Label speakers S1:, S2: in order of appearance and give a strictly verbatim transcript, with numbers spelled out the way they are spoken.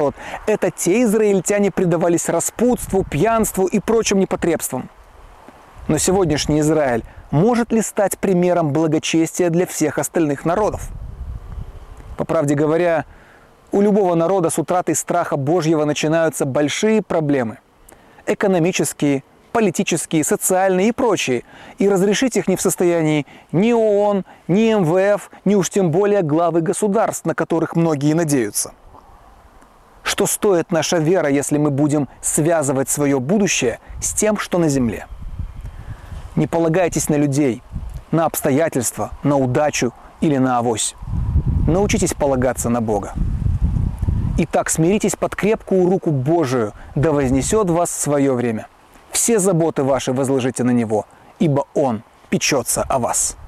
S1: народ. Это те израильтяне предавались распутству, пьянству и прочим непотребствам. Но сегодняшний Израиль может ли стать примером благочестия для всех остальных народов? По правде говоря, у любого народа с утратой страха Божьего начинаются большие проблемы. Экономические, политические, социальные и прочие. И разрешить их не в состоянии ни ООН, ни эм вэ эф, ни уж тем более главы государств, на которых многие надеются. Что стоит наша вера, если мы будем связывать свое будущее с тем, что на земле? Не полагайтесь на людей, на обстоятельства, на удачу или на авось. Научитесь полагаться на Бога. Итак, смиритесь под крепкую руку Божию, да вознесет вас в свое время. Все заботы ваши возложите на Него, ибо Он печется о вас.